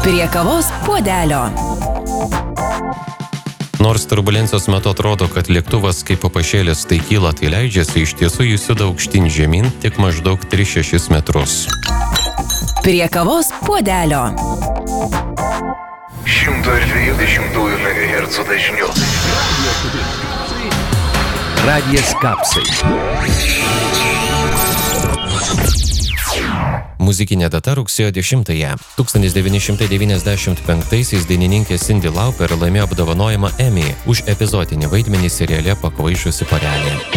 Prie kavos puodelio. Nors turbulencijos metu atrodo, kad lėktuvas kaip papašėlis tai kyla, tai leidžiasi, iš tiesų jis juda aukštyn žemyn tik maždaug 3-6 metrus. Prie kavos puodelio. 120 MHz dažniu. Radijas Kapsai. Muzikinė data rugsėjo 10-ąją. 1995-aisiais dainininkė Cyndi Lauper laimėjo apdovanojimą Emmy už epizodinį vaidmenį seriale Pakvaišusi porelė.